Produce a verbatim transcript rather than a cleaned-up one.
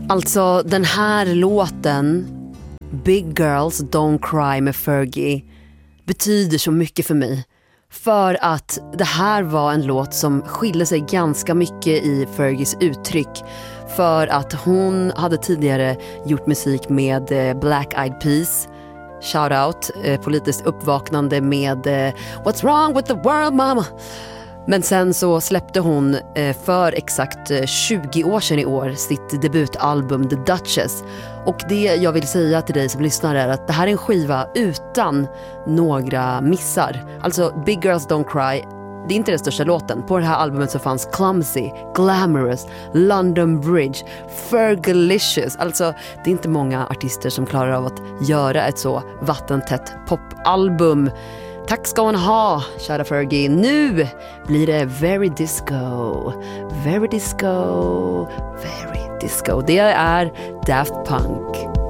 Alltså den här låten, Big Girls Don't Cry med Fergie, betyder så mycket för mig. För att det här var en låt som skiljer sig ganska mycket i Fergies uttryck. För att hon hade tidigare gjort musik med Black Eyed Peas. Shout out, politiskt uppvaknande med What's wrong with the world mama? Men sen så släppte hon för exakt tjugo år sedan i år sitt debutalbum The Duchess. Och det jag vill säga till dig som lyssnar är att det här är en skiva utan några missar. Alltså Big Girls Don't Cry, det är inte den största låten. På det här albumet så fanns Clumsy, Glamorous, London Bridge, Fergalicious. Alltså det är inte många artister som klarar av att göra ett så vattentätt popalbum. Tack ska hon ha, kära Fergie. Nu blir det very disco. Very disco. Very disco. Det är Daft Punk.